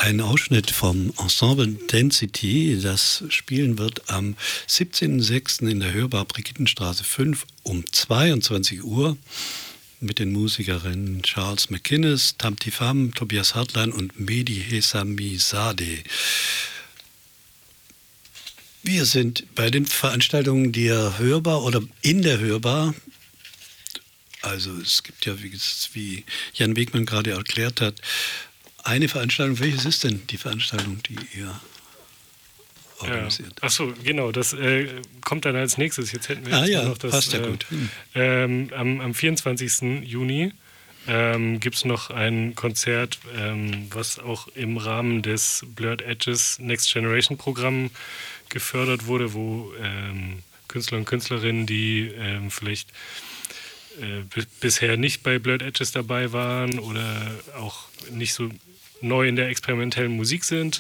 ein Ausschnitt vom Ensemble Density, das spielen wird am 17.06. in der Hörbar Brigittenstraße 5 um 22 Uhr mit den Musikerinnen Charles McInnes, Tamti Pham, Tobias Hartlein und Mehdi Hessamizadeh. Wir sind bei den Veranstaltungen der Hörbar oder in der Hörbar. Also es gibt ja, wie Jan Wegmann gerade erklärt hat, eine Veranstaltung. Welches ist denn die Veranstaltung, die ihr organisiert? Achso, genau, das kommt dann als nächstes. Jetzt hätten wir noch das. Passt ja gut. Am 24. Juni gibt es noch ein Konzert, was auch im Rahmen des Blurred Edges Next Generation Programm gefördert wurde, wo Künstler und Künstlerinnen, die vielleicht bisher nicht bei Blurred Edges dabei waren oder auch nicht so neu in der experimentellen Musik sind.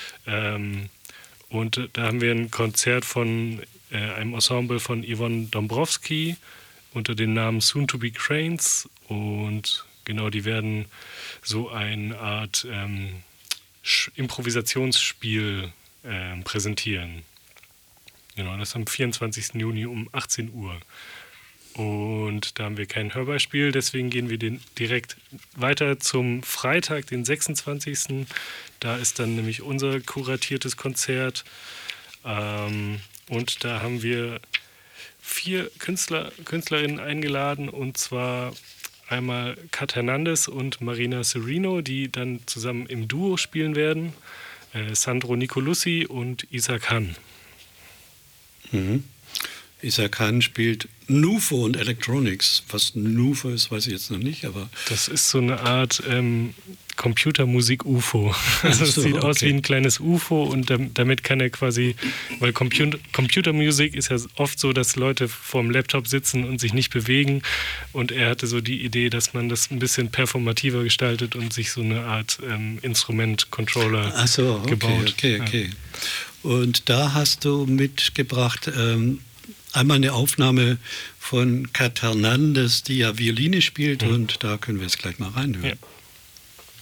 Und da haben wir ein Konzert von einem Ensemble von Yvonne Dombrowski unter dem Namen Soon to be Cranes. Und genau, die werden so eine Art Improvisationsspiel präsentieren. Genau, das am 24. Juni um 18 Uhr. Und da haben wir kein Hörbeispiel, deswegen gehen wir direkt weiter zum Freitag, den 26. Da ist dann nämlich unser kuratiertes Konzert. Und da haben wir 4 Künstlerinnen eingeladen, und zwar einmal Kat Hernandez und Marina Serino, die dann zusammen im Duo spielen werden. Sandro Nicolussi und Isaac Han. Mhm. Isaac Han spielt Nufo und Electronics. Was Nufo ist, weiß ich jetzt noch nicht, aber... Das ist so eine Art Computermusik-UFO. Also es sieht aus wie ein kleines UFO, und damit kann er quasi... Weil Computermusik ist ja oft so, dass Leute vorm Laptop sitzen und sich nicht bewegen, und er hatte so die Idee, dass man das ein bisschen performativer gestaltet und sich so eine Art Instrument-Controller gebaut. Okay. Ja. Und da hast du mitgebracht... einmal eine Aufnahme von Kat Hernandez, die ja Violine spielt, und da können wir jetzt gleich mal reinhören. Ja.